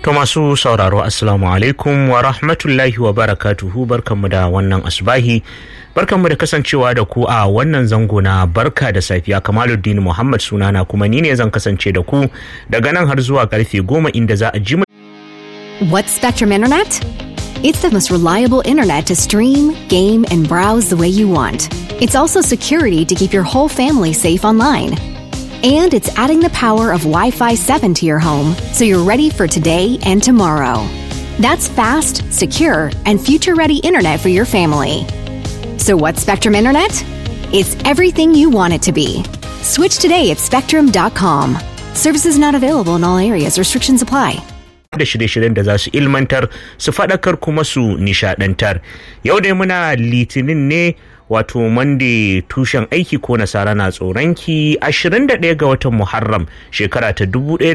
To masu sauraro assalamu alaikum wa rahmatullahi wa barakatuhu, barkanmu da wannan asbahi, barkanmu da kasancewa da ku a wannan zango na barka da safiya. Kamaluddin Muhammad sunana, kuma ni ne zan kasance da ku daga nan har zuwa karfe 10 inda za a ji mu. What's Spectrum Internet? It's the most reliable internet to stream, game, and browse the way you want. It's also security to keep your whole family safe online. And it's adding the power of Wi-Fi 7 to your home, so you're ready for today and tomorrow. That's fast, secure, and future-ready internet for your family. So what's Spectrum Internet? It's everything you want it to be. Switch today at spectrum.com. Services not available in all areas. Restrictions apply. Da shirye-shiryen da za su ilmantar, su faɗakar kuma su nishaɗantar. Yau dai muna Litinin ne, wato Monday tushen aiki ko nasara na tsoronki, 21 ga watan Muharram shekara ta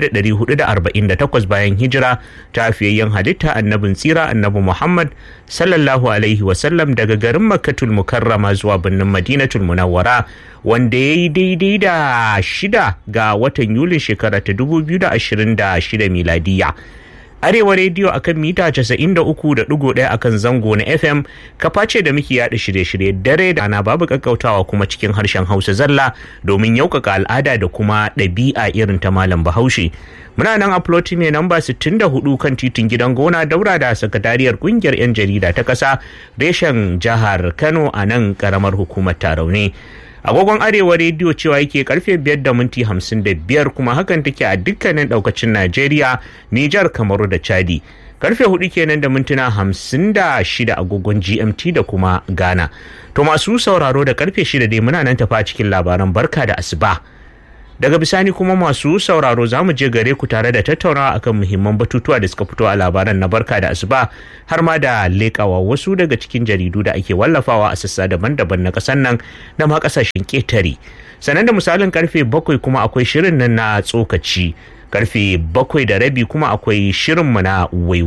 1448 bayan hijira ta fiyayyen halitta annabin tsira annabi Muhammad sallallahu alaihi wasallam daga garin Makkatul Mukarrama zuwa birnin Madinatul Munawwara, wanda ya yi daidai da 6 ga watan Yulin shekara ta 2026 miladiya. Arewa rediyo akan mita 93.1 akan zango na FM, kafa ce da muke yada shirye-shirye dare da ana babu kakkautawa kuma cikin harshen Hausa zalla domin yaukaka al'ada da kuma ɗabi'a irin ta Malam Bahaushe. Muna nan a ploti mai namba 64 kan titin gidan gona daura da sakatariyar kungiyar 'yan jarida ta ƙasa reshen jihar Kano a nan ƙaramar hukumar Tarauni. Agogon Arewa rediyo cewa yake karfe 5:55, kuma hakan take a dukkanin daukacin Najeriya, Nijar, Kamaru da Chadi. Karfe 4 kenan da mintuna 56 agogon GMT da kuma Ghana. To masu sauraro, da karfe 6 dai muna nan tafa cikin labaran barka da asuba. Daga bisani kuma masu sauraro za mu je gare ku tare da tattaunawa akan muhimman batutuwa da suka fito a labaran na barka da asuba, har ma da leƙawa wasu daga cikin jaridu da ake wallafawa a sassa daban-daban na ƙasar nan da ma ƙasashen ƙetare. Sannan da misalin karfe 7 kuma akwai shirin nan na tsokaci, karfe 7:30 kuma akwai shirinmu na wai.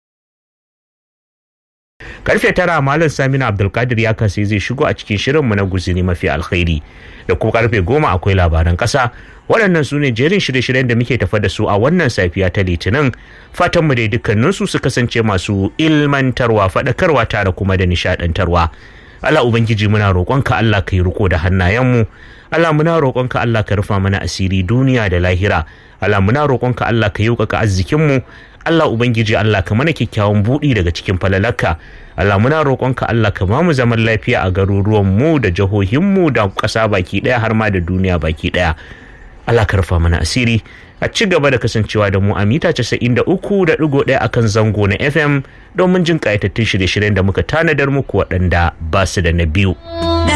Karfe 9 Malam Saminu Abdulkadir ya kasi zai shigo a cikin shirinmu na guzuri mafi alkhairi, da kuma karfe 10 akwai labaran ƙasa. Waɗannan su ne jerin shirye-shiryen da muke tafa da su a wannan safiya ta Litinin. Fatanmu dai dukkaninsu su kasance masu ilmantarwa, faɗakarwa tare kuma da nishaɗantarwa. Allah Ubangiji muna roƙonka, Allah ka yi riko da hannayenmu. Allah muna roƙonka, Allah ka rufa mana asiri duniya da lahira. Allah muna roƙonka, Allah ka yaukaka arzikinmu. Allah Ubangiji, Allah ka mana kyakkyawan buɗi daga cikin falalarka. Allah muna roƙonka, Allah ka ba mu zaman lafiya a garuruwanmu da jihohinmu da ƙasa baki ɗaya, har ma da duniya baki ɗaya. Allah ka rufa mana asiri. A ci gaba da kasancewa da mu a mita 93.1 akan zango na FM domin jin ƙayatattun shirye-shiryen da muka tanadar muku waɗanda ba su da na biyu.